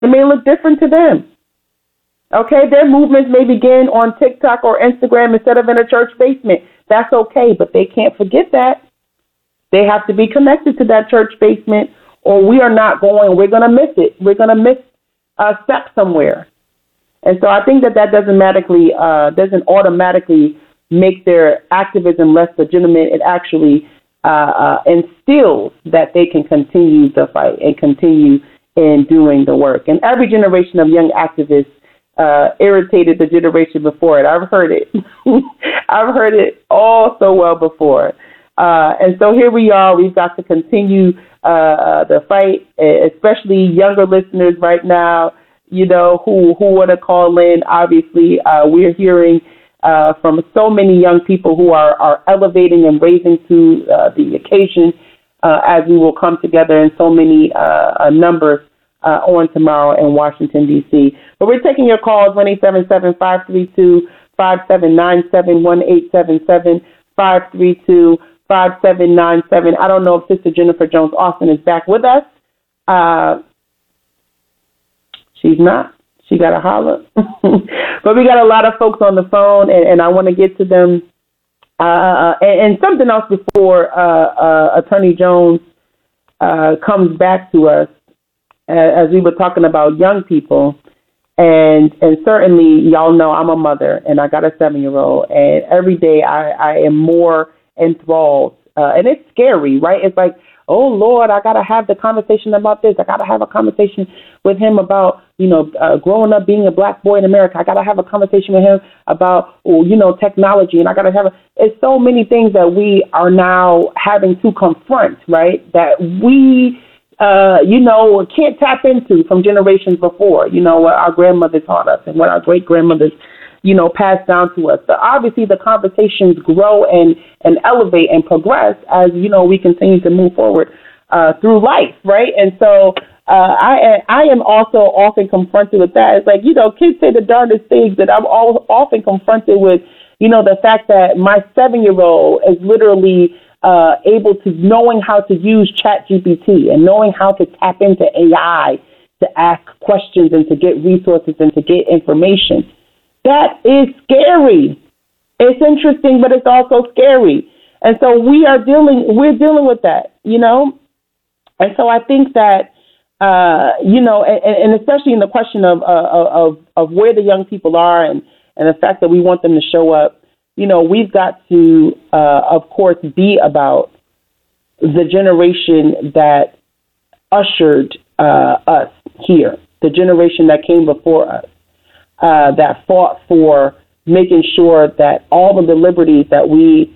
It may look different to them. Okay, their movements may begin on TikTok or Instagram instead of in a church basement. That's okay, but they can't forget that. They have to be connected to that church basement, or we are not going. We're going to miss it. We're going to miss a step somewhere. And so I think that doesn't automatically make their activism less legitimate. It actually instills that they can continue the fight and continue in doing the work. And every generation of young activists irritated the generation before it. I've heard it. I've heard it all so well before. And so here we are. We've got to continue the fight, especially younger listeners right now, who want to call in. Obviously, we're hearing from so many young people who are elevating and raising to the occasion as we will come together in so many numbers on tomorrow in Washington, D.C. But we're taking your calls, 1-877-532-5797, 1-877-532-5797. I don't know if Sister Jennifer Jones Austin is back with us. She's not. She got to holler. But we got a lot of folks on the phone, and I want to get to them. And something else before Attorney Jones comes back to us, as we were talking about young people. And certainly, y'all know I'm a mother, and I got a 7-year-old. And every day I am more enthralled. And it's scary, right? It's like, oh, Lord, I got to have the conversation about this. I got to have a conversation with him about, growing up being a black boy in America. I got to have a conversation with him about, technology. And I got to have it's so many things that we are now having to confront, right, that we, can't tap into from generations before, what our grandmother taught us and what our great-grandmothers passed down to us. So obviously the conversations grow and elevate and progress as, we continue to move forward through life, right? And so I am also often confronted with that. It's like, kids say the darndest things that I'm often confronted with, the fact that my 7-year-old is literally able to knowing how to use ChatGPT and knowing how to tap into AI to ask questions and to get resources and to get information. That is scary. It's interesting, but it's also scary. And so we're dealing with that, And so I think that, and especially in the question of where the young people are and the fact that we want them to show up, we've got to, of course, be about the generation that ushered us here, the generation that came before us. That fought for making sure that all of the liberties that we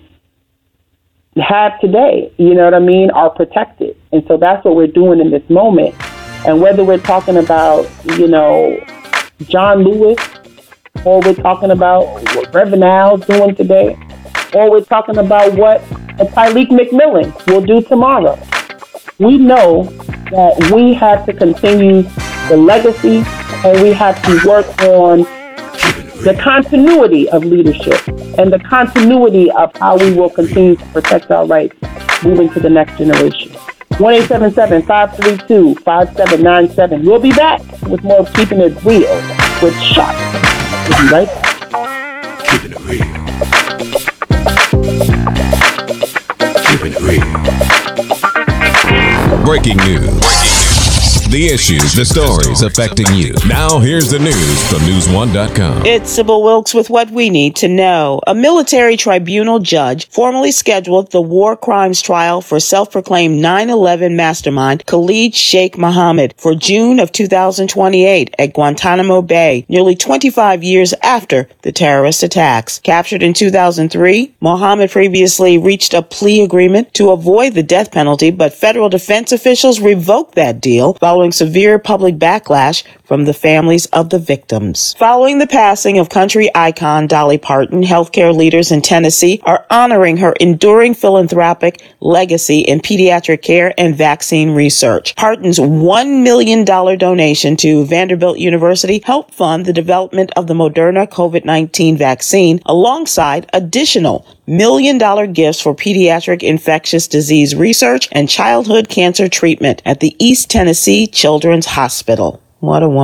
have today, are protected. And so that's what we're doing in this moment. And whether we're talking about, John Lewis, or we're talking about what Reverend Al's doing today, or we're talking about what Tyleek McMillan will do tomorrow, we know that we have to continue the legacy, and we have to work on the continuity of leadership and the continuity of how we will continue to protect our rights moving to the next generation. 1-877-532-5797. We'll be back with more of Keeping It Real with Sharp. We'll be right back. Keeping it real. Keeping it real. Breaking news. The issues, the stories affecting you. Now here's the news from News1.com. It's Sybil Wilkes with what we need to know. A military tribunal judge formally scheduled the war crimes trial for self-proclaimed 9/11 mastermind Khalid Sheikh Mohammed for June of 2028 at Guantanamo Bay, nearly 25 years after the terrorist attacks. Captured in 2003, Mohammed previously reached a plea agreement to avoid the death penalty, but federal defense officials revoked that deal following severe public backlash from the families of the victims. Following the passing of country icon Dolly Parton, healthcare leaders in Tennessee are honoring her enduring philanthropic legacy in pediatric care and vaccine research. Parton's $1 million donation to Vanderbilt University helped fund the development of the Moderna COVID-19 vaccine, alongside additional $1 million gifts for pediatric infectious disease research and childhood cancer treatment at the East Tennessee Children's Hospital. What a woman.